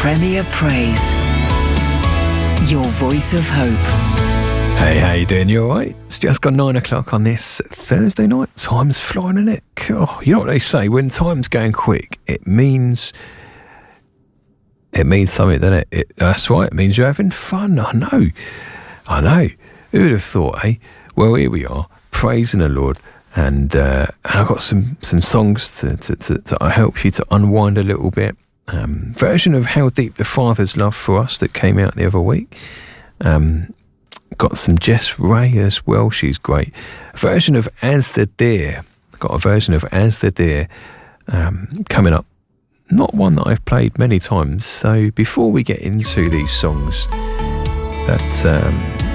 Premier Praise. Your voice of hope. Hey, how you doing? You alright? It's just gone 9 o'clock on this Thursday night. Time's flying, isn't it? Oh, you know what they say, when time's going quick, it means something, doesn't it? That's right, it means you're having fun. I know. Who would have thought, eh? Well, here we are, praising the Lord, and I've got some songs to help you to unwind a little bit. Version of How Deep the Father's Love for Us that came out the other week. Got some Jess Ray as well, she's great. A version of As the Deer. Got a version of As the Deer coming up. Not one that I've played many times. So before we get into these songs that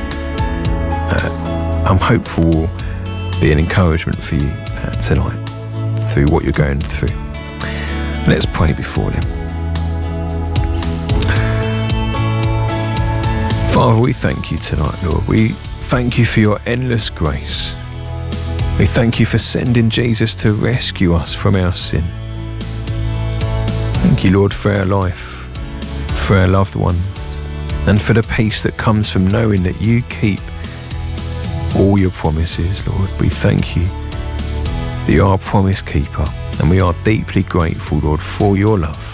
I'm hopeful will be an encouragement for you tonight through what you're going through. Let's pray before then. Father, we thank you tonight, Lord. We thank you for your endless grace. We thank you for sending Jesus to rescue us from our sin. Thank you, Lord, for our life, for our loved ones, and for the peace that comes from knowing that you keep all your promises, Lord. We thank you that you are a promise keeper, and we are deeply grateful, Lord, for your love.